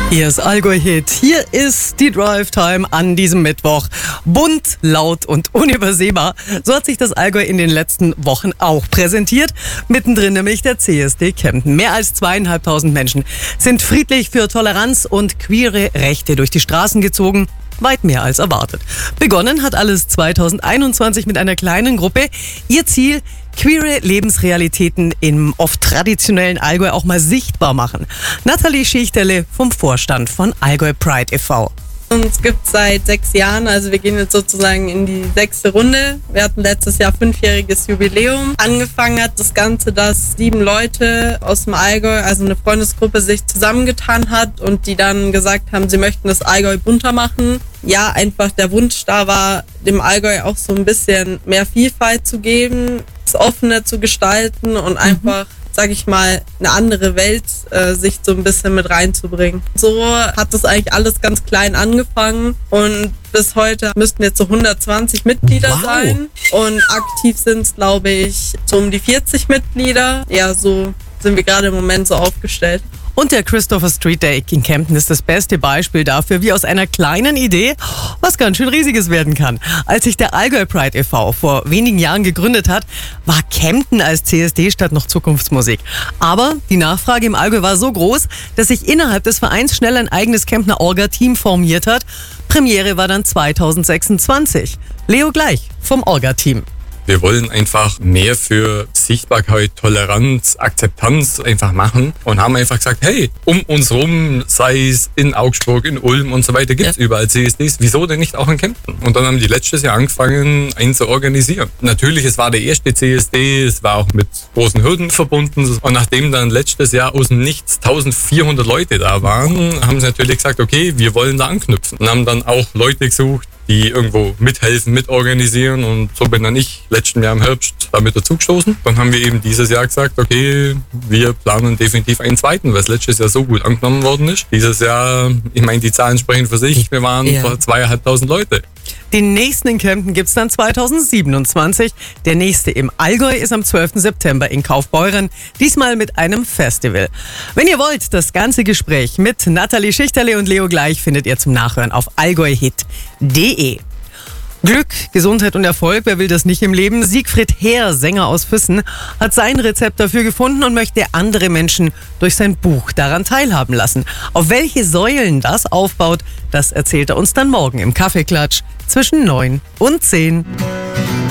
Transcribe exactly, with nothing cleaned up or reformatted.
Hier ist Allgäu-Hit. Hier ist die Drive-Time an diesem Mittwoch. Bunt, laut und unübersehbar. So hat sich das Allgäu in den letzten Wochen auch präsentiert. Mittendrin nämlich der C S D Kempten. Mehr als zweieinhalbtausend Menschen sind friedlich für Toleranz und queere Rechte durch die Straßen gezogen. Weit mehr als erwartet. Begonnen hat alles zweitausendeinundzwanzig mit einer kleinen Gruppe. Ihr Ziel: queere Lebensrealitäten im oft traditionellen Allgäu auch mal sichtbar machen. Nathalie Schichterle vom Vorstand von Allgäu Pride e V Uns gibt es seit sechs Jahren, also wir gehen jetzt sozusagen in die sechste Runde. Wir hatten letztes Jahr fünfjähriges Jubiläum. Angefangen hat das Ganze, dass sieben Leute aus dem Allgäu, also eine Freundesgruppe, sich zusammengetan hat und die dann gesagt haben, sie möchten das Allgäu bunter machen. Ja, einfach der Wunsch da war, dem Allgäu auch so ein bisschen mehr Vielfalt zu geben, es offener zu gestalten und einfach, sag ich mal, eine andere Welt äh, sich so ein bisschen mit reinzubringen. So hat das eigentlich alles ganz klein angefangen und bis heute müssten jetzt so hundertzwanzig Mitglieder Wow. sein und aktiv sind es, glaube ich, so um die vierzig Mitglieder. Ja, so sind wir gerade im Moment so aufgestellt. Und der Christopher Street Day in Kempten ist das beste Beispiel dafür, wie aus einer kleinen Idee was ganz schön Riesiges werden kann. Als sich der Allgäu Pride e V vor wenigen Jahren gegründet hat, war Kempten als C S D-Stadt noch Zukunftsmusik. Aber die Nachfrage im Allgäu war so groß, dass sich innerhalb des Vereins schnell ein eigenes Kemptner Orga-Team formiert hat. Premiere war dann zweitausendsechsundzwanzig. Leo Gleich vom Orga-Team. Wir wollen einfach mehr für Sichtbarkeit, Toleranz, Akzeptanz einfach machen und haben einfach gesagt, hey, um uns rum, sei es in Augsburg, in Ulm und so weiter, gibt es ja überall C S Ds. Wieso denn nicht auch in Kempten? Und dann haben die letztes Jahr angefangen, einen zu organisieren. Natürlich, es war der erste C S D, es war auch mit großen Hürden verbunden. Und nachdem dann letztes Jahr aus dem Nichts eintausendvierhundert Leute da waren, haben sie natürlich gesagt, okay, wir wollen da anknüpfen. Und haben dann auch Leute gesucht, die irgendwo mithelfen, mitorganisieren, und so bin dann ich letzten Jahr im Herbst damit dazugestoßen. Dann haben wir eben dieses Jahr gesagt, okay, wir planen definitiv einen zweiten, weil es letztes Jahr so gut angenommen worden ist. Dieses Jahr, ich meine, die Zahlen sprechen für sich, wir waren Ja. zweieinhalbtausend Leute. Den nächsten in Kempten gibt's dann zweitausendsiebenundzwanzig. Der nächste im Allgäu ist am zwölften September in Kaufbeuren, diesmal mit einem Festival. Wenn ihr wollt, das ganze Gespräch mit Nathalie Schichterle und Leo Gleich findet ihr zum Nachhören auf allgäuhit punkt de. Glück, Gesundheit und Erfolg, wer will das nicht im Leben? Siegfried Heer, Sänger aus Füssen, hat sein Rezept dafür gefunden und möchte andere Menschen durch sein Buch daran teilhaben lassen. Auf welche Säulen das aufbaut, das erzählt er uns dann morgen im Kaffeeklatsch zwischen neun und zehn.